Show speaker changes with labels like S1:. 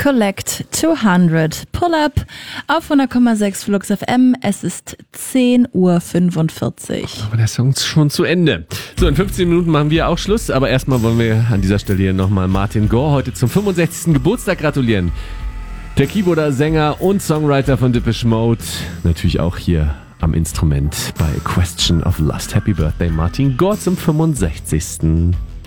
S1: Collect 200 Pull-Up auf 100,6 Flux FM. Es ist 10:45 Uhr.
S2: Aber der Song ist schon zu Ende. So, in 15 Minuten machen wir auch Schluss. Aber erstmal wollen wir an dieser Stelle hier nochmal Martin Gore heute zum 65. Geburtstag gratulieren. Der Keyboarder, Sänger und Songwriter von Depeche Mode. Natürlich auch hier am Instrument bei Question of Lust. Happy Birthday, Martin Gore, zum 65.